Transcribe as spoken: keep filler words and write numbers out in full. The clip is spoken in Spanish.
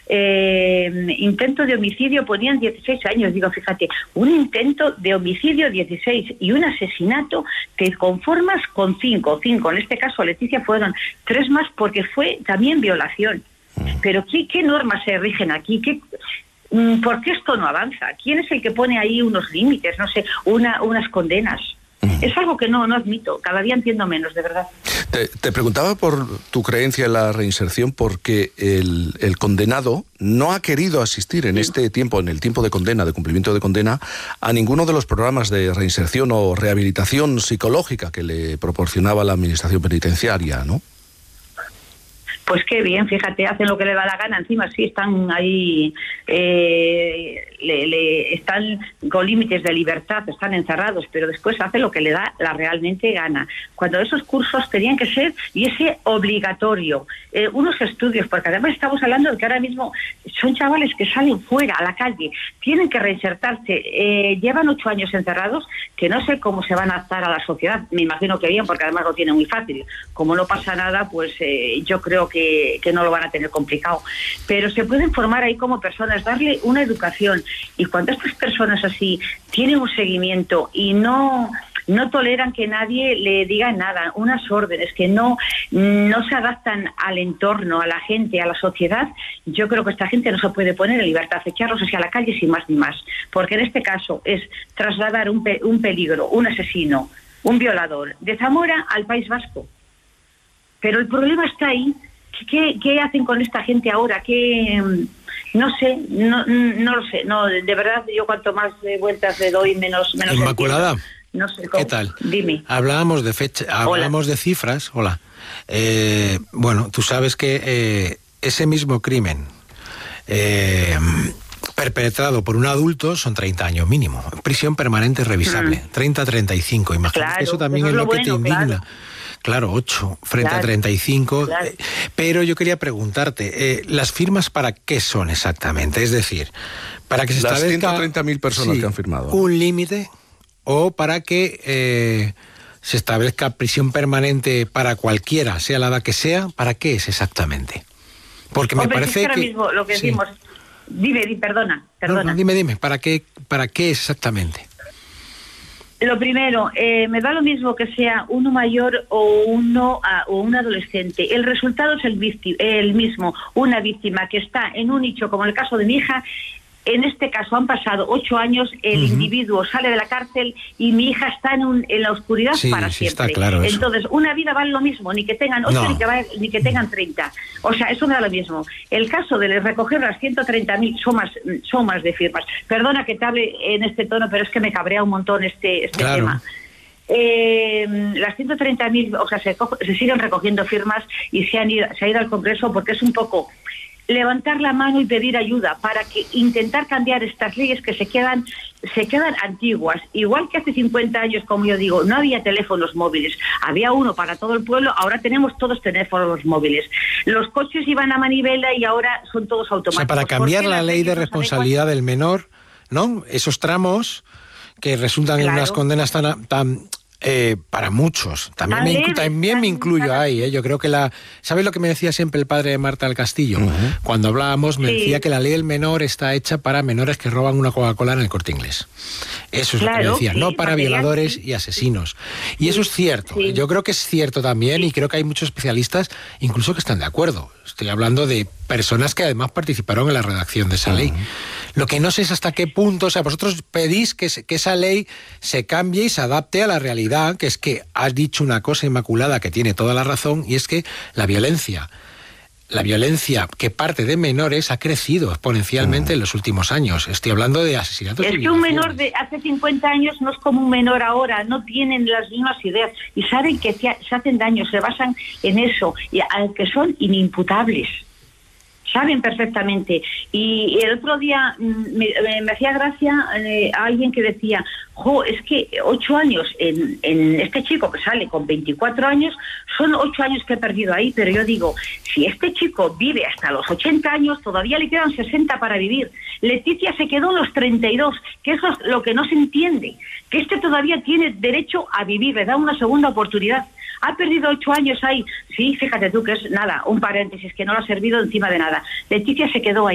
eh, intento de homicidio ponían dieciséis años. Digo, fíjate, un intento de homicidio dieciséis y un asesinato te conformas con cinco, cinco. En este caso, Leticia, fueron tres más porque fue también violación. Pero ¿qué, qué normas se rigen aquí? ¿Qué, ¿Por qué esto no avanza? ¿Quién es el que pone ahí unos límites, no sé, una, unas condenas? Es algo que no, no admito, cada día entiendo menos, de verdad. Te, te preguntaba por tu creencia en la reinserción porque el, el condenado no ha querido asistir en sí. este tiempo, en el tiempo de condena, de cumplimiento de condena, a ninguno de los programas de reinserción o rehabilitación psicológica que le proporcionaba la administración penitenciaria, ¿no? Pues qué bien, fíjate, hacen lo que le da la gana, encima sí están ahí, eh, le, le, están con límites de libertad, están encerrados, pero después hace lo que le da la realmente gana. Cuando esos cursos tenían que ser, y ese obligatorio, eh, unos estudios, porque además estamos hablando de que ahora mismo son chavales que salen fuera, a la calle, tienen que reinsertarse, eh, llevan ocho años encerrados, que no sé cómo se van a adaptar a la sociedad, me imagino que bien, porque además lo tienen muy fácil. Como no pasa nada, pues eh, yo creo que Que, que no lo van a tener complicado, pero se pueden formar ahí como personas, darle una educación, y cuando estas personas así tienen un seguimiento y no no toleran que nadie le diga nada, unas órdenes, que no no se adaptan al entorno, a la gente, a la sociedad, yo creo que esta gente no se puede poner en libertad, echarlos hacia la calle sin más ni más, porque en este caso es trasladar un, pe- un peligro, un asesino, un violador de Zamora al País Vasco, pero el problema está ahí. ¿Qué, ¿Qué hacen con esta gente ahora? ¿Qué, no sé, no, no lo sé. No, de verdad, yo cuanto más vueltas le doy, menos... menos Inmaculada, no sé cómo. ¿Qué tal? Dime. Hablábamos de fecha, hablábamos de cifras. Hola. Eh, bueno, tú sabes que eh, ese mismo crimen eh, perpetrado por un adulto son treinta años mínimo. Prisión permanente revisable. Mm. treinta a treinta y cinco, imagínate. Claro, eso también eso es lo, lo que bueno, te indigna. Claro. Claro, ocho frente claro, a treinta y cinco. Claro. Pero yo quería preguntarte, eh, ¿las firmas para qué son exactamente? Es decir, para que se las establezca... ciento treinta mil personas sí, que han firmado. ¿Un límite? ¿O para que eh, se establezca prisión permanente para cualquiera, sea la edad que sea? ¿Para qué es exactamente? Porque me Hombre, parece es que... ahora que... mismo lo que sí. decimos... Dime, dime, perdona, perdona. No, no, dime, dime, ¿para qué, para qué es exactamente? Lo primero, eh, me da lo mismo que sea uno mayor o uno uh, o un adolescente. El resultado es el, víctima, el mismo. Una víctima que está en un nicho, como en el caso de mi hija. En este caso han pasado ocho años, el uh-huh. individuo sale de la cárcel y mi hija está en, un, en la oscuridad sí, para sí, siempre. Está claro eso. Entonces, una vida vale lo mismo, ni que tengan ocho no. ni, que vaya, ni que tengan treinta. O sea, eso me da lo mismo. El caso de recoger las ciento treinta mil son más, son más de firmas. Perdona que te hable en este tono, pero es que me cabrea un montón este, este claro. tema. Eh, las ciento treinta mil, o sea, se, se siguen recogiendo firmas y se, han ido, se ha ido al Congreso porque es un poco... levantar la mano y pedir ayuda para que intentar cambiar estas leyes que se quedan se quedan antiguas, igual que hace cincuenta años, como yo digo, no había teléfonos móviles, había uno para todo el pueblo, ahora tenemos todos teléfonos móviles, los coches iban a manivela y ahora son todos automáticos. O sea, para cambiar la ley de responsabilidad del menor, ¿no? Esos tramos que resultan claro. en unas condenas tan... tan Eh, para muchos, también, me, inc- también me incluyo ahí, ¿eh? Yo creo que la... ¿Sabes lo que me decía siempre el padre de Marta del Castillo? Uh-huh. Cuando hablábamos me sí. decía que la ley del menor está hecha para menores que roban una Coca-Cola en el Corte Inglés. Eso es claro, lo que me decía, sí, no para violadores sí. y asesinos. Y sí. eso es cierto, sí. yo creo que es cierto también sí. y creo que hay muchos especialistas incluso que están de acuerdo. Estoy hablando de personas que además participaron en la redacción de esa uh-huh. ley. Lo que no sé es hasta qué punto, o sea, vosotros pedís que, se, que esa ley se cambie y se adapte a la realidad, que es que has dicho una cosa, Inmaculada, que tiene toda la razón, y es que la violencia, la violencia que parte de menores ha crecido exponencialmente uh-huh. en los últimos años. Estoy hablando de asesinatos. Es que un menor de hace cincuenta años no es como un menor ahora, no tienen las mismas ideas y saben que se, se hacen daño, se basan en eso, y aunque son inimputables. Saben perfectamente. Y el otro día me, me hacía gracia eh, a alguien que decía, jo, es que ocho años en, en este chico que sale con veinticuatro años, son ocho años que he perdido ahí, pero yo digo, si este chico vive hasta los ochenta años, todavía le quedan sesenta para vivir. Leticia se quedó en los treinta y dos, que eso es lo que no se entiende, que este todavía tiene derecho a vivir, le da una segunda oportunidad. Ha perdido ocho años ahí. Sí, fíjate tú que es nada, un paréntesis, que no le ha servido encima de nada. Leticia se quedó ahí.